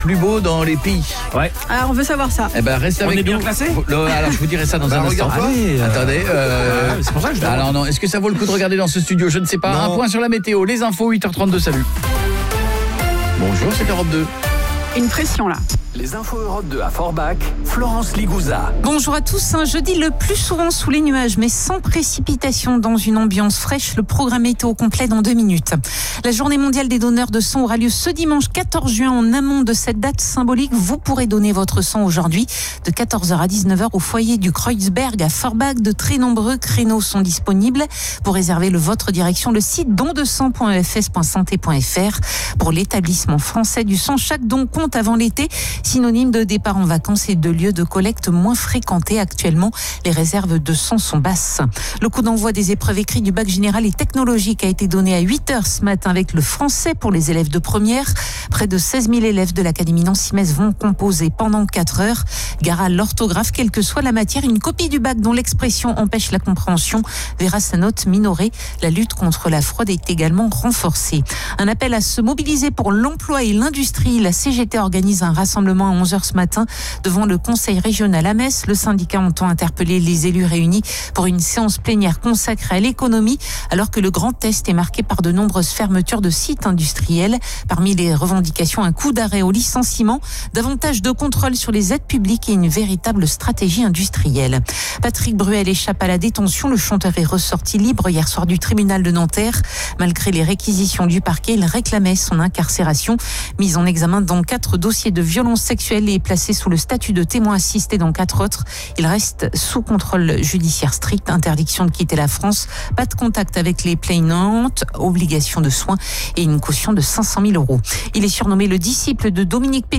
plus beau dans les pays. Ouais. Alors, on veut savoir ça. Eh ben, restez avec nous. On est bien classé ? Alors, je vous dirai ça dans un instant. Attendez. C'est pour ça que je Alors non, est-ce que ça vaut le coup de regarder dans ce studio ? Je ne sais pas. Non. Un point sur la météo. Les infos, 8h32, salut. Bonjour, c'est Europe 2. Une pression là. Les infos Europe 2 à Forbach, Florence Ligouza. Bonjour à tous, un jeudi le plus souvent sous les nuages mais sans précipitation dans une ambiance fraîche. Le programme météo complet dans 2 minutes. La journée mondiale des donneurs de sang aura lieu ce dimanche 14 juin en amont de cette date symbolique. Vous pourrez donner votre sang aujourd'hui de 14h à 19h au foyer du Kreuzberg à Forbach. De très nombreux créneaux sont disponibles. Pour réserver le vôtre, direction le site dondesang.efs.santé.fr. Pour l'établissement français du sang, chaque don compte avant l'été. Synonyme de départ en vacances et de lieux de collecte moins fréquentés. Actuellement, les réserves de sang sont basses. Le coup d'envoi des épreuves écrites du bac général et technologique a été donné à 8h ce matin avec le français pour les élèves de première. Près de 16 000 élèves de l'Académie Nancy-Metz vont composer pendant 4 heures. Gare à l'orthographe, quelle que soit la matière, une copie du bac dont l'expression empêche la compréhension verra sa note minorée. La lutte contre la fraude est également renforcée. Un appel à se mobiliser pour l'emploi et l'industrie. La CGT organise un rassemblement à 11h ce matin devant le conseil régional à Metz. Le syndicat entend interpeller les élus réunis pour une séance plénière consacrée à l'économie alors que le Grand Est est marqué par de nombreuses fermetures de sites industriels. Parmi les revendications, un coup d'arrêt au licenciement, davantage de contrôle sur les aides publiques et une véritable stratégie industrielle. Patrick Bruel échappe à la détention. Le chanteur est ressorti libre hier soir du tribunal de Nanterre. Malgré les réquisitions du parquet, il réclamait son incarcération. Mis en examen dans 4 dossiers de violence sexuelle et placé sous le statut de témoin assisté dans 4 autres. Il reste sous contrôle judiciaire strict, interdiction de quitter la France, pas de contact avec les plaignantes, obligation de soins et une caution de 500 000 €. Il est surnommé le disciple de Dominique Pénicaud.